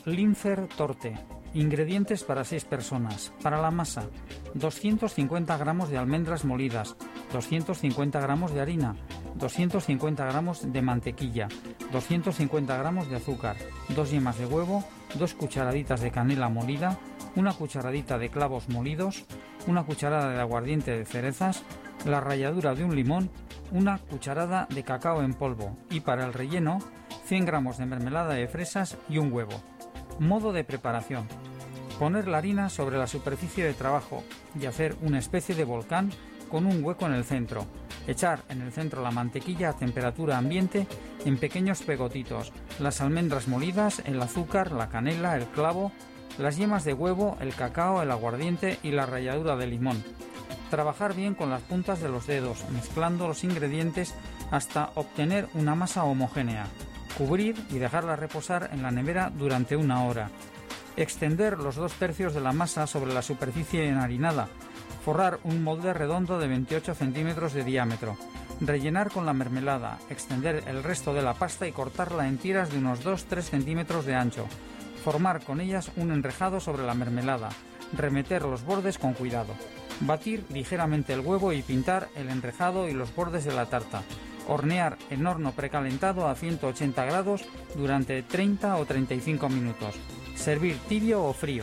Linzer Torte. Ingredientes para 6 personas. Para la masa, 250 gramos de almendras molidas, 250 gramos de harina, 250 gramos de mantequilla, 250 gramos de azúcar, 2 yemas de huevo, 2 cucharaditas de canela molida, una cucharadita de clavos molidos, una cucharada de aguardiente de cerezas, la ralladura de un limón, una cucharada de cacao en polvo y para el relleno 100 gramos de mermelada de fresas y un huevo. Modo de preparación: poner la harina sobre la superficie de trabajo y hacer una especie de volcán con un hueco en el centro. Echar en el centro la mantequilla a temperatura ambiente en pequeños pegotitos, las almendras molidas, el azúcar, la canela, el clavo, las yemas de huevo, el cacao, el aguardiente y la ralladura de limón. Trabajar bien con las puntas de los dedos, mezclando los ingredientes hasta obtener una masa homogénea. Cubrir y dejarla reposar en la nevera durante 1 hora. Extender los 2/3 de la masa sobre la superficie enharinada. Forrar un molde redondo de 28 centímetros de diámetro. Rellenar con la mermelada. Extender el resto de la pasta y cortarla en tiras de unos 2-3 centímetros de ancho. Formar con ellas un enrejado sobre la mermelada. Remeter los bordes con cuidado. Batir ligeramente el huevo y pintar el enrejado y los bordes de la tarta. Hornear en horno precalentado a 180 grados durante 30 o 35 minutos. Servir tibio o frío.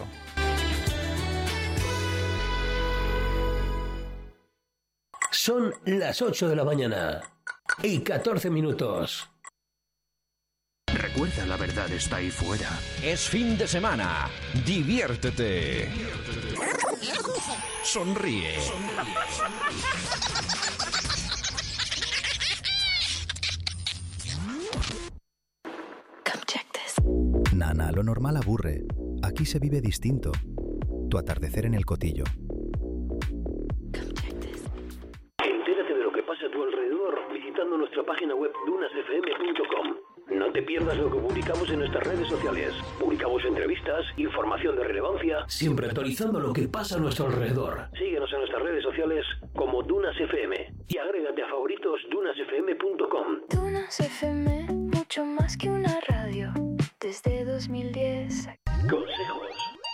Son las 8 de la mañana y 14 minutos. Recuerda, la verdad está ahí fuera. Es fin de semana. Diviértete. Sonríe. Nana, lo normal aburre. Aquí se vive distinto. Tu atardecer en el Cotillo. Entérate de lo que pasa a tu alrededor visitando nuestra página web dunasfm.com. No te pierdas lo que publicamos en nuestras redes sociales. Publicamos entrevistas, información de relevancia, siempre actualizando lo que pasa a nuestro alrededor. Síguenos en nuestras redes sociales como Dunas FM y agrégate a favoritos dunasfm.com. Dunas FM, mucho más que una radio. Desde 2010. Consejos.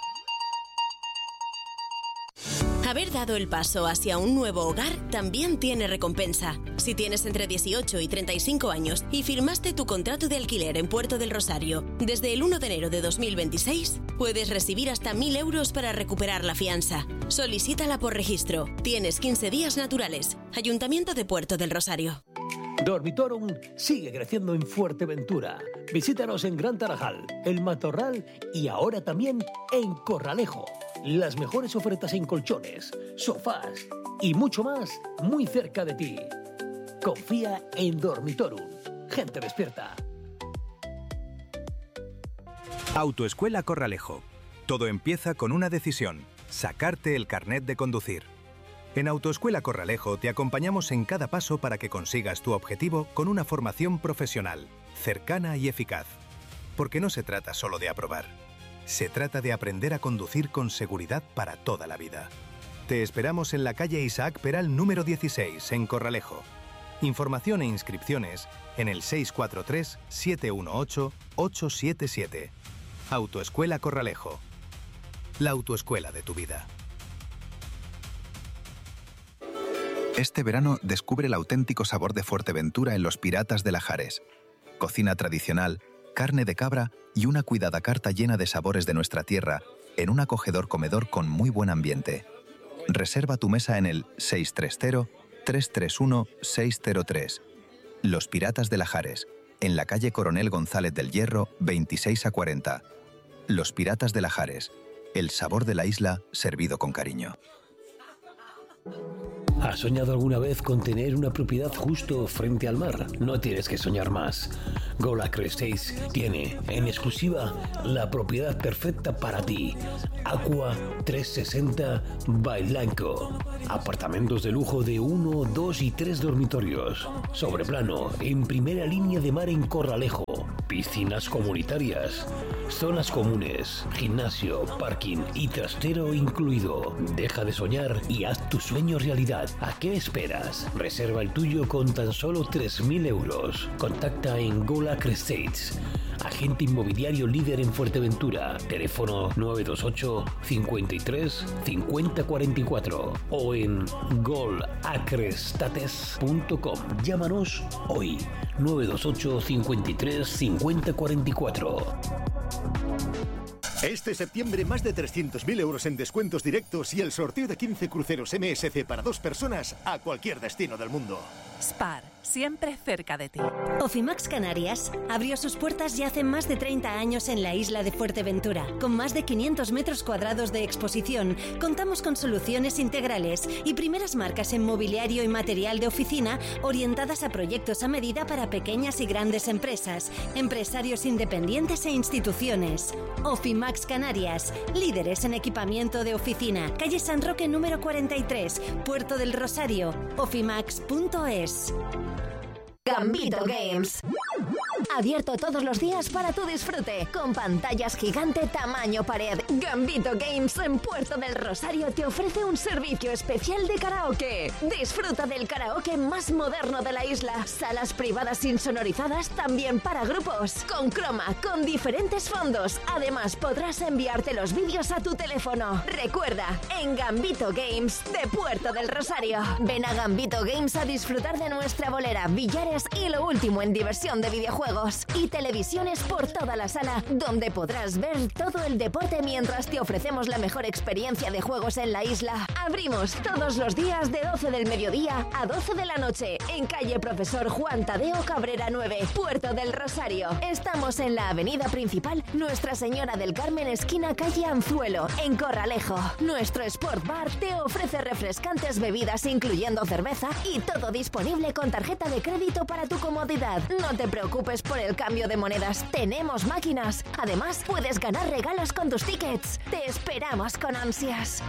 Haber dado el paso hacia un nuevo hogar también tiene recompensa. Si tienes entre 18 y 35 años y firmaste tu contrato de alquiler en Puerto del Rosario desde el 1 de enero de 2026, puedes recibir hasta 1.000 euros para recuperar la fianza. Solicítala por registro. Tienes 15 días naturales. Ayuntamiento de Puerto del Rosario. Dormitorum sigue creciendo en Fuerteventura. Visítanos en Gran Tarajal, El Matorral y ahora también en Corralejo. Las mejores ofertas en colchones, sofás y mucho más muy cerca de ti. Confía en Dormitorum. Gente despierta. Autoescuela Corralejo. Todo empieza con una decisión: sacarte el carnet de conducir. En Autoescuela Corralejo te acompañamos en cada paso para que consigas tu objetivo con una formación profesional, cercana y eficaz. Porque no se trata solo de aprobar. Se trata de aprender a conducir con seguridad para toda la vida. Te esperamos en la calle Isaac Peral número 16, en Corralejo. Información e inscripciones en el 643-718-877. Autoescuela Corralejo. La autoescuela de tu vida. Este verano descubre el auténtico sabor de Fuerteventura en Los Piratas de Lajares. Cocina tradicional, carne de cabra y una cuidada carta llena de sabores de nuestra tierra en un acogedor comedor con muy buen ambiente. Reserva tu mesa en el 630-331-603. Los Piratas de Lajares, en la calle Coronel González del Hierro, 26 a 40. Los Piratas de Lajares, el sabor de la isla servido con cariño. ¿Has soñado alguna vez con tener una propiedad justo frente al mar? No tienes que soñar más. Gola Crest Estates tiene, en exclusiva, la propiedad perfecta para ti. Aqua 360 Bailanco. Apartamentos de lujo de 1, 2 y 3 dormitorios. Sobreplano, en primera línea de mar en Corralejo. Piscinas comunitarias. Zonas comunes, gimnasio, parking y trastero incluido. Deja de soñar y haz tu sueño realidad. ¿A qué esperas? Reserva el tuyo con tan solo 3.000 euros. Contacta en Gola Crest Estates agente inmobiliario líder en Fuerteventura. Teléfono 928 53 50 44 o en golacrestates.com. Llámanos hoy, 928 53 50 44. Este septiembre más de 300.000 euros en descuentos directos y el sorteo de 15 cruceros MSC para 2 personas a cualquier destino del mundo. Spar, siempre cerca de ti. Ofimax Canarias abrió sus puertas ya hace más de 30 años en la isla de Fuerteventura. Con más de 500 metros cuadrados de exposición, contamos con soluciones integrales y primeras marcas en mobiliario y material de oficina orientadas a proyectos a medida para pequeñas y grandes empresas, empresarios independientes e instituciones. Ofimax Canarias, líderes en equipamiento de oficina. Calle San Roque número 43, Puerto del Rosario. Ofimax.es. Gambito Games. Abierto todos los días para tu disfrute, con pantallas gigante tamaño pared. Gambito Games en Puerto del Rosario te ofrece un servicio especial de karaoke. Disfruta del karaoke más moderno de la isla. Salas privadas insonorizadas también para grupos. Con croma, con diferentes fondos. Además podrás enviarte los vídeos a tu teléfono. Recuerda, en Gambito Games de Puerto del Rosario. Ven a Gambito Games a disfrutar de nuestra bolera, billares y lo último en diversión de videojuegos. Y televisiones por toda la sala, donde podrás ver todo el deporte mientras te ofrecemos la mejor experiencia de juegos en la isla. Abrimos todos los días de 12 del mediodía a 12 de la noche en calle Profesor Juan Tadeo Cabrera 9, Puerto del Rosario. Estamos en la avenida principal Nuestra Señora del Carmen, esquina calle Anzuelo, en Corralejo. Nuestro Sport Bar te ofrece refrescantes bebidas incluyendo cerveza y todo disponible con tarjeta de crédito para tu comodidad. No te preocupes por el cambio de monedas, tenemos máquinas. Además, puedes ganar regalos con tus tickets. Te esperamos con ansias.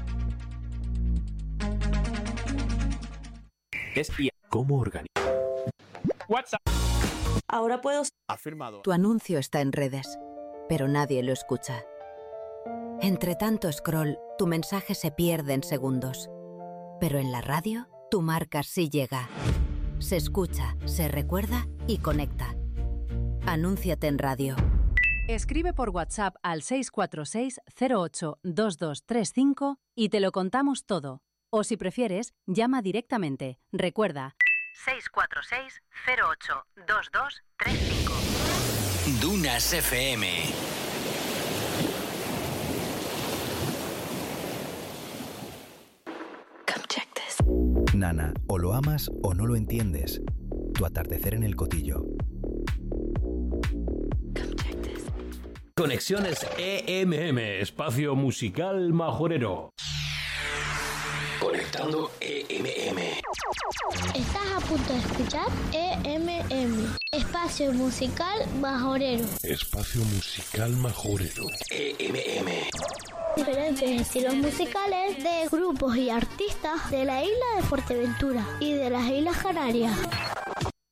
¿Cómo organizar? WhatsApp. Ahora puedo... Afirmado. Tu anuncio está en redes, pero nadie lo escucha. Entre tanto scroll, tu mensaje se pierde en segundos. Pero en la radio, tu marca sí llega. Se escucha, se recuerda y conecta. Anúnciate en radio. Escribe por WhatsApp al 646 08 2235 y te lo contamos todo. O si prefieres, llama directamente. Recuerda, 646 08 2235. Dunas FM. Nana, o lo amas o no lo entiendes. Tu atardecer en el Cotillo. Conexiones EMM, espacio musical majorero. Conectando EMM. Estás a punto de escuchar EMM, espacio musical majorero. Espacio musical majorero. EMM. Diferentes estilos musicales de grupos y artistas de la isla de Fuerteventura y de las Islas Canarias.